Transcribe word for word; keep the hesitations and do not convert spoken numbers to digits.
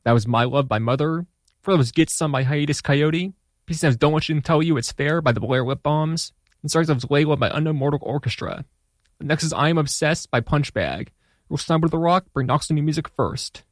That was My Love by Mother. Before that was Get Some by Hiatus Coyote. P C M's Don't Want You to Tell You It's Fair by the Blair Lip Bombs. And starts off was Layla by Unknown Mortal Orchestra. Next is I Am Obsessed by Punchbag. We'll snap with the rock, bring Knox new music first.